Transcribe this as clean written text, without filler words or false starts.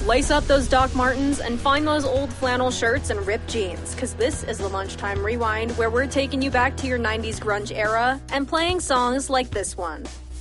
Lace up those Doc Martens and find those old flannel shirts and ripped jeans, because this is the Lunchtime Rewind, where we're taking you back to your 90s grunge era and playing songs like this one.